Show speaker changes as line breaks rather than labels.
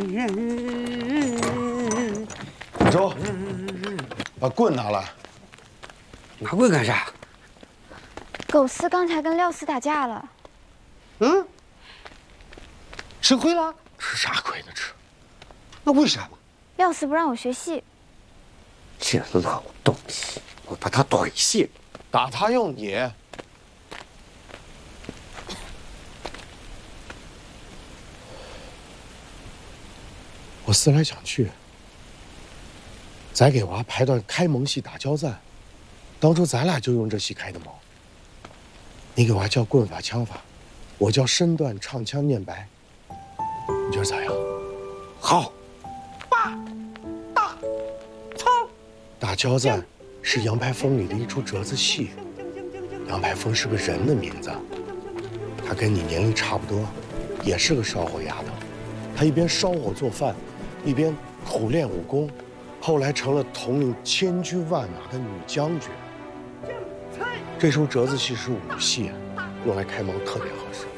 周，把棍拿来。
拿棍干啥？
狗四刚才跟廖四打架了。
嗯？吃亏了？
吃啥亏呢？吃？
那为啥嘛？
廖四不让我学戏。
这老东西，我把他怼下。
打他用你。我思来想去，咱给娃排段开蒙戏打交战，当初咱俩就用这戏开的蒙。你给娃教棍法枪法，我教身段唱腔念白，你觉得咋样？
好。八大操。
打交战是《杨排风》里的一出折子戏。杨排风是个人的名字，他跟你年龄差不多，也是个烧火丫头。他一边烧火做饭，一边苦练武功，后来成了统领千军万马的女将军。这出折子戏是武戏，用来开蒙特别合适。